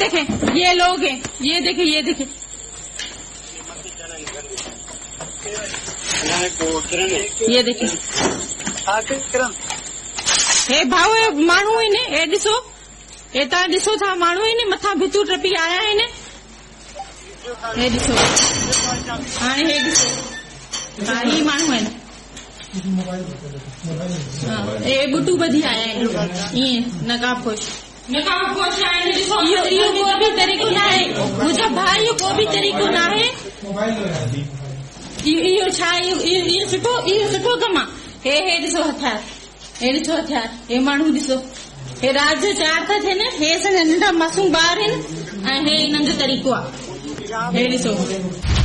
देखें ये लोग हैं, ये देखें ये देखें ये देखें हे भाऊ माण्हू आहिनि हे ॾिसो हे तव्हां ॾिसो था माण्हू आहिनि मथां भितूं टपी आया आहिनि हे ॾिसो हाणे हे ॾिसो हा ही माण्हू आहिनि हे बुटू ॿधी आया आहिनि ईअं नकाबपोश आहिनि इहो को बि तरीक़ो न आहे मुंहिंजा भाउ इहो को बि तरीक़ो न आहे इहो छा इहो सुठो कमु आहे हे ॾिसो हथियार हे ॾिसो हथियार हे माण्हू ॾिसो हे रात जो 4 था थियनि हे असांजा नंढा मासूम ॿार आहिनि ऐं हे हिननि जो तरीक़ो आहे हे ॾिसो